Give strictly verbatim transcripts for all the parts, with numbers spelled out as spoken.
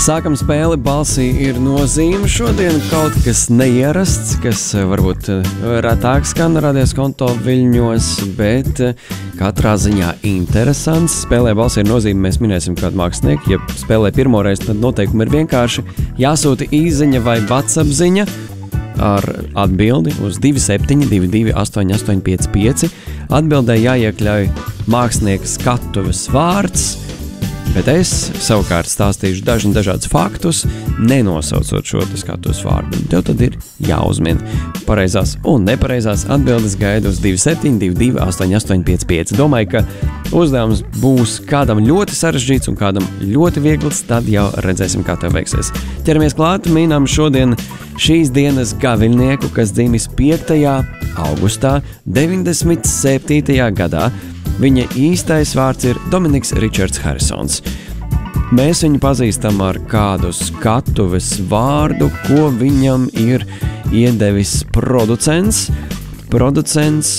Sākam spēli balsī ir nozīme. Šodien kaut kas neierasts, kas varbūt retāk skan radies konto viļņos, bet katrā ziņā interesants. Spēlē balsī ir nozīme, mēs minēsim kādu mākslinieku. Ja spēlē pirmoreiz, tad noteikumi ir vienkārši. Jāsūta īziņa vai WhatsApp ziņa ar atbildi uz divi septiņi divi divi astoņi astoņi pieci pieci. Atbildē jāiekļauj mākslinieka skatuves vārds, bet es savukārt stāstīšu dažni dažādus faktus, nenosaucot šo skatuves vārdu. Tev tad ir jāuzmin pareizās un nepareizās atbildes. Gaidu uz divi septiņi divi divi astoņi astoņi pieci pieci. Domāju, ka uzdevums būs kādam ļoti sarežģīts un kādam ļoti viegls, tad jau redzēsim, kā tev veiksies. Ķeramies klāt, minam šodien šīs dienas gaviļnieku, kas dzimis piektajā augustā deviņdesmit septītajā gadā. Viņa īstais vārds ir Dominiks Ričards Harisons. Mēs viņu pazīstam ar kādu skatuves vārdu, ko viņam ir iedevis producents. Producents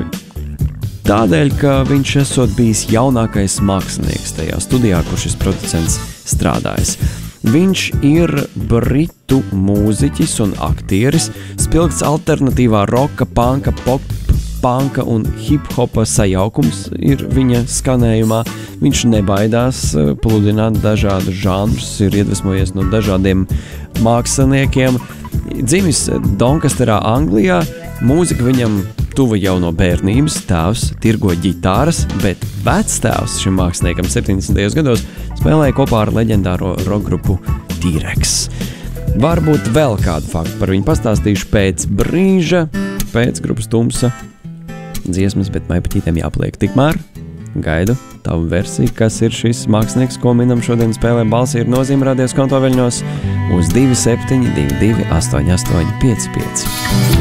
tādēļ, ka viņš esot bijis jaunākais mākslinieks tajā studijā, kur šis producents strādājis. Viņš ir britu mūziķis un aktieris, spilgts alternatīvā roka, panka, pop, panka un hip-hopa sajaukums ir viņa skanējumā. Viņš nebaidās pludināt dažādus žanrus, ir iedvesmojies no dažādiem māksliniekiem. Dzimis Donkasterā, Anglijā, mūzika viņam tuva jau no bērnības, tēvs tirgo ģitāras, bet vectēvs šim māksliniekam septiņdesmitajos gados spēlēja kopā ar leģendāro rockgrupu T-Rex. Varbūt vēl kādu faktu par viņu pastāstīšu pēc brīža, pēc grupas Tumsa dziesmas, bet maipaķītēm jāpaliek. Tikmēr gaidu tavu versiju, kas ir šis mākslinieks, ko minam šodien spēlē balsī ir nozīme radies konto viļņos uz divi septiņi divi divi astoņi astoņi pieci pieci.